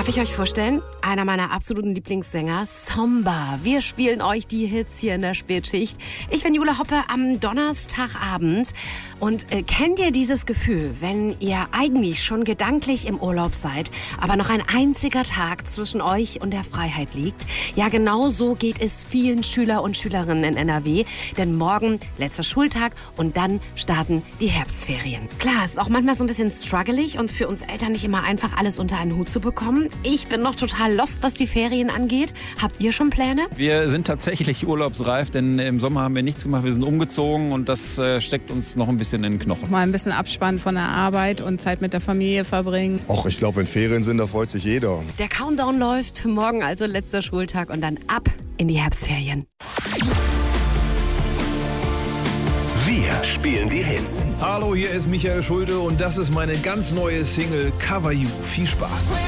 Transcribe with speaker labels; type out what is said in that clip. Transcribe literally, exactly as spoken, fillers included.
Speaker 1: Darf ich euch vorstellen? Einer meiner absoluten Lieblingssänger, Samba. Wir spielen euch die Hits hier in der Spätschicht. Ich bin Jule Hoppe am Donnerstagabend. Und äh, kennt ihr dieses Gefühl, wenn ihr eigentlich schon gedanklich im Urlaub seid, aber noch ein einziger Tag zwischen euch und der Freiheit liegt? Ja, genau so geht es vielen Schüler und Schülerinnen in N R W. Denn morgen letzter Schultag und dann starten die Herbstferien. Klar, ist auch manchmal so ein bisschen struggelig und für uns Eltern nicht immer einfach alles unter einen Hut zu bekommen. Ich bin noch total lost, was die Ferien angeht. Habt ihr schon Pläne?
Speaker 2: Wir sind tatsächlich urlaubsreif, denn im Sommer haben wir nichts gemacht. Wir sind umgezogen und das äh, steckt uns noch ein bisschen in den Knochen.
Speaker 3: Mal ein bisschen Abspannen von der Arbeit und Zeit mit der Familie verbringen.
Speaker 4: Och, ich glaube, wenn Ferien sind, da freut sich jeder.
Speaker 1: Der Countdown läuft. Morgen also letzter Schultag und dann ab in die Herbstferien.
Speaker 5: Wir spielen die Hits.
Speaker 6: Hallo, hier ist Michael Schulte und das ist meine ganz neue Single Cover You. Viel Spaß.